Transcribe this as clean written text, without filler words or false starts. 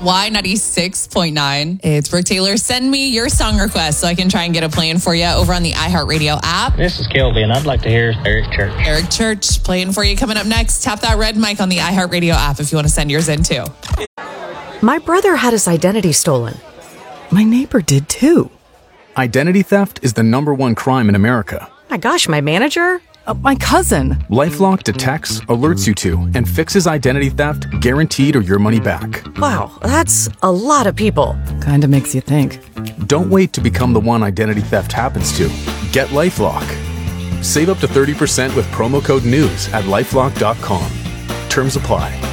Y96.9. It's Brooke Taylor. Send me your song request so I can try and get a playing for you over on the iHeartRadio app. This is Kelby, and I'd like to hear Eric Church. Eric Church playing for you coming up next. Tap that red mic on the iHeartRadio app if you want to send yours in too. My brother had his identity stolen. My neighbor did too. Identity theft is the #1 crime in America. My gosh, my manager? My cousin. LifeLock detects, alerts you to, and fixes identity theft guaranteed or your money back. Wow, that's a lot of people. Kinda makes you think. Don't wait to become the one identity theft happens to. Get LifeLock. Save up to 30% with promo code NEWS at LifeLock.com. Terms apply.